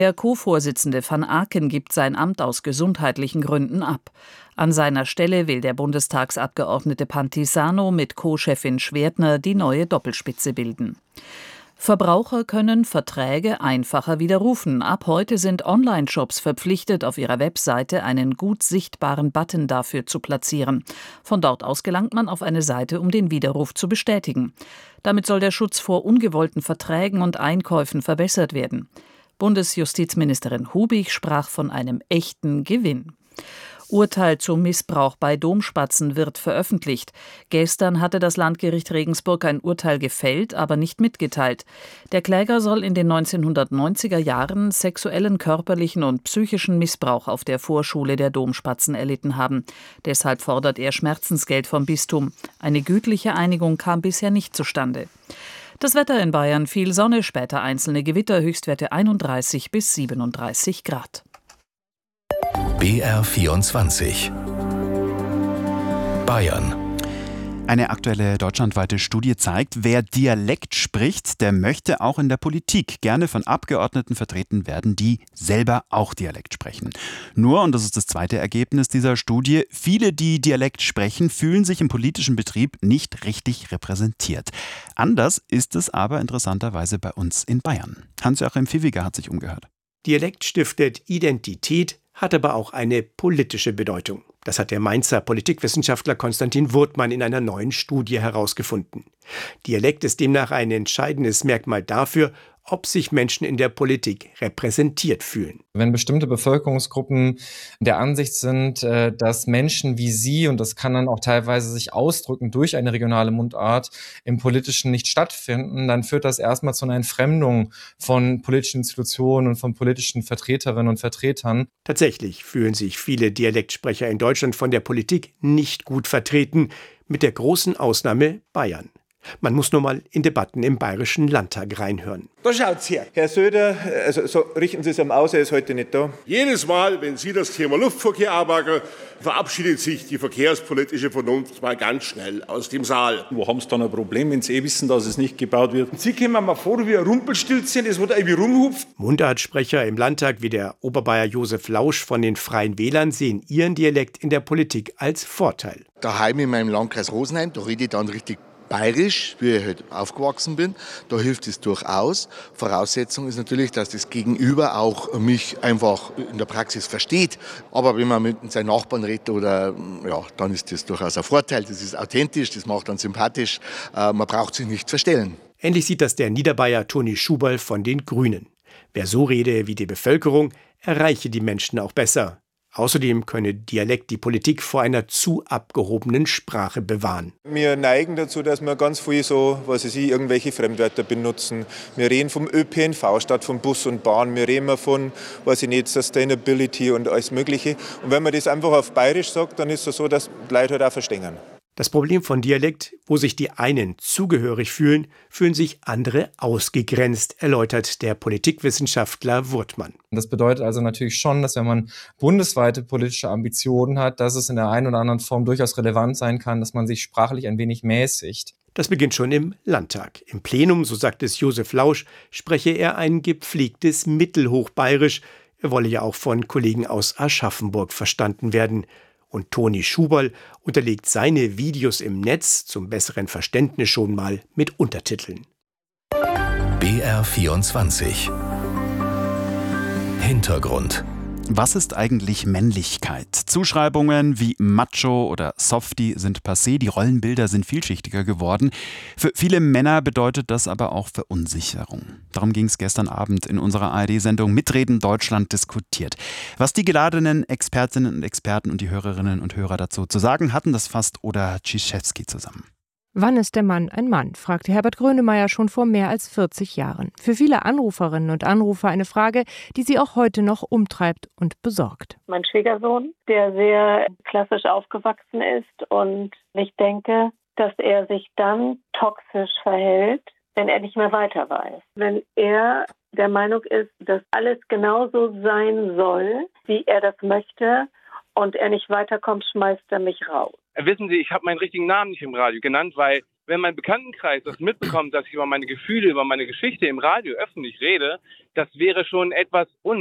Der Co-Vorsitzende van Aken gibt sein Amt aus gesundheitlichen Gründen ab. An seiner Stelle will der Bundestagsabgeordnete Pantisano mit Co-Chefin Schwertner die neue Doppelspitze bilden. Verbraucher können Verträge einfacher widerrufen. Ab heute sind Online-Shops verpflichtet, auf ihrer Webseite einen gut sichtbaren Button dafür zu platzieren. Von dort aus gelangt man auf eine Seite, um den Widerruf zu bestätigen. Damit soll der Schutz vor ungewollten Verträgen und Einkäufen verbessert werden. Bundesjustizministerin Hubig sprach von einem echten Gewinn. Urteil zum Missbrauch bei Domspatzen wird veröffentlicht. Gestern hatte das Landgericht Regensburg ein Urteil gefällt, aber nicht mitgeteilt. Der Kläger soll in den 1990er Jahren sexuellen, körperlichen und psychischen Missbrauch auf der Vorschule der Domspatzen erlitten haben. Deshalb fordert er Schmerzensgeld vom Bistum. Eine gütliche Einigung kam bisher nicht zustande. Das Wetter in Bayern: viel Sonne, später einzelne Gewitter, Höchstwerte 31 bis 37 Grad. BR24 Bayern. Eine aktuelle deutschlandweite Studie zeigt, wer Dialekt spricht, der möchte auch in der Politik gerne von Abgeordneten vertreten werden, die selber auch Dialekt sprechen. Nur, und das ist das zweite Ergebnis dieser Studie, viele, die Dialekt sprechen, fühlen sich im politischen Betrieb nicht richtig repräsentiert. Anders ist es aber interessanterweise bei uns in Bayern. Hans-Joachim Viviger hat sich umgehört. Dialekt stiftet Identität, hat aber auch eine politische Bedeutung. Das hat der Mainzer Politikwissenschaftler Konstantin Wurtmann in einer neuen Studie herausgefunden. Dialekt ist demnach ein entscheidendes Merkmal dafür, ob sich Menschen in der Politik repräsentiert fühlen. Wenn bestimmte Bevölkerungsgruppen der Ansicht sind, dass Menschen wie sie, und das kann dann auch teilweise sich ausdrücken durch eine regionale Mundart, im Politischen nicht stattfinden, dann führt das erstmal zu einer Entfremdung von politischen Institutionen und von politischen Vertreterinnen und Vertretern. Tatsächlich fühlen sich viele Dialektsprecher in Deutschland von der Politik nicht gut vertreten, mit der großen Ausnahme Bayern. Man muss nur mal in Debatten im Bayerischen Landtag reinhören. Da schaut's her. Herr Söder, also so richten Sie es ihm aus, er ist heute nicht da. Jedes Mal, wenn Sie das Thema Luftverkehr anpacken, verabschiedet sich die verkehrspolitische Vernunft mal ganz schnell aus dem Saal. Wo haben Sie dann ein Problem, wenn Sie wissen, dass es nicht gebaut wird? Und Sie kommen mal vor wie ein Rumpelstilzchen, das wo da irgendwie rumhupft. Mundartsprecher im Landtag wie der Oberbayer Josef Lausch von den Freien Wählern sehen ihren Dialekt in der Politik als Vorteil. Daheim in meinem Landkreis Rosenheim, da rede ich dann richtig bayerisch, wie ich halt aufgewachsen bin. Da hilft es durchaus. Voraussetzung ist natürlich, dass das Gegenüber auch mich einfach in der Praxis versteht. Aber wenn man mit seinen Nachbarn redet, oder, ja, dann ist das durchaus ein Vorteil. Das ist authentisch, das macht dann sympathisch. Man braucht sich nicht verstellen. Ähnlich sieht das der Niederbayer Toni Schuberl von den Grünen. Wer so rede wie die Bevölkerung, erreiche die Menschen auch besser. Außerdem könne Dialekt die Politik vor einer zu abgehobenen Sprache bewahren. Wir neigen dazu, dass wir ganz viel irgendwelche Fremdwörter benutzen. Wir reden vom ÖPNV statt vom Bus und Bahn. Wir reden von, Sustainability und alles Mögliche. Und wenn man das einfach auf Bayerisch sagt, dann ist es so, dass die Leute halt auch verstehen. Das Problem von Dialekt: wo sich die einen zugehörig fühlen, fühlen sich andere ausgegrenzt, erläutert der Politikwissenschaftler Wurtmann. Das bedeutet also natürlich schon, dass wenn man bundesweite politische Ambitionen hat, dass es in der einen oder anderen Form durchaus relevant sein kann, dass man sich sprachlich ein wenig mäßigt. Das beginnt schon im Landtag. Im Plenum, so sagt es Josef Lausch, spreche er ein gepflegtes Mittelhochbayerisch. Er wolle ja auch von Kollegen aus Aschaffenburg verstanden werden. Und Toni Schuberl unterlegt seine Videos im Netz zum besseren Verständnis schon mal mit Untertiteln. BR24 Hintergrund. Was ist eigentlich Männlichkeit? Zuschreibungen wie Macho oder Softie sind passé, die Rollenbilder sind vielschichtiger geworden. Für viele Männer bedeutet das aber auch Verunsicherung. Darum ging es gestern Abend in unserer ARD-Sendung Mitreden Deutschland diskutiert. Was die geladenen Expertinnen und Experten und die Hörerinnen und Hörer dazu zu sagen hatten, das fasst Oda Ciszewski zusammen. Wann ist der Mann ein Mann? Fragte Herbert Grönemeyer schon vor mehr als 40 Jahren. Für viele Anruferinnen und Anrufer eine Frage, die sie auch heute noch umtreibt und besorgt. Mein Schwiegersohn, der sehr klassisch aufgewachsen ist, und ich denke, dass er sich dann toxisch verhält, wenn er nicht mehr weiter weiß. Wenn er der Meinung ist, dass alles genauso sein soll, wie er das möchte, und er nicht weiterkommt, schmeißt er mich raus. Wissen Sie, ich habe meinen richtigen Namen nicht im Radio genannt, weil wenn mein Bekanntenkreis das mitbekommt, dass ich über meine Gefühle, über meine Geschichte im Radio öffentlich rede, das wäre schon etwas